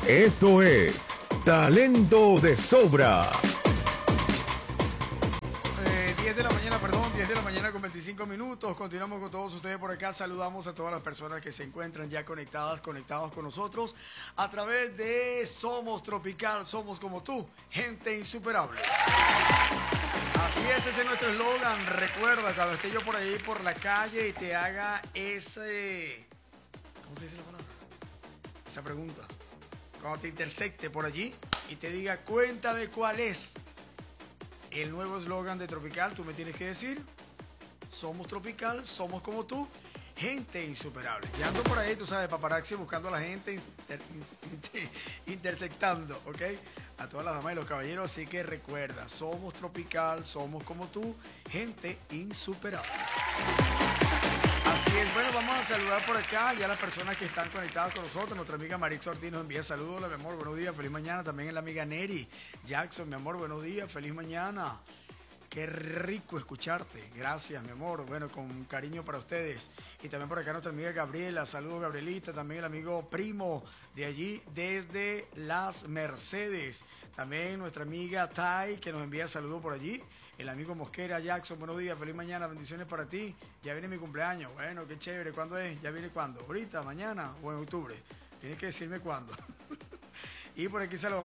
Esto es Talento de Sobra. 10 de la mañana, perdón, 10 de la mañana con 25 minutos. Continuamos con todos ustedes por acá. Saludamos a todas las personas que se encuentran ya conectados con nosotros a través de Somos Tropical, somos como tú, gente insuperable. Así es, ese es nuestro eslogan. Recuerda, cuando esté yo por ahí, por la calle y te haga ese... ¿Cómo se dice la palabra? Esa pregunta. Cuando te intersecte por allí y te diga, cuéntame cuál es el nuevo eslogan de Tropical, tú me tienes que decir, somos Tropical, somos como tú, gente insuperable. Ya ando por ahí, tú sabes, paparazzi buscando a la gente, intersectando, ¿ok? A todas las damas y los caballeros, así que recuerda, somos Tropical, somos como tú, gente insuperable. Así es, bueno, vamos a saludar por acá ya las personas que están conectadas con nosotros. Nuestra amiga Marix Ortiz nos envía saludos. Hola, mi amor, buenos días, feliz mañana. También la amiga Neri Jackson, mi amor, buenos días, feliz mañana. Qué rico escucharte. Gracias, mi amor. Bueno, con cariño para ustedes. Y también por acá nuestra amiga Gabriela. Saludos, Gabrielita. También el amigo Primo de allí desde Las Mercedes. También nuestra amiga Tai que nos envía saludos por allí. El amigo Mosquera Jackson. Buenos días, feliz mañana. Bendiciones para ti. Ya viene mi cumpleaños. Bueno, qué chévere. ¿Cuándo es? ¿Ya viene cuándo? ¿Ahorita? ¿Mañana? ¿O en octubre? Tienes que decirme cuándo. Y por aquí saludos.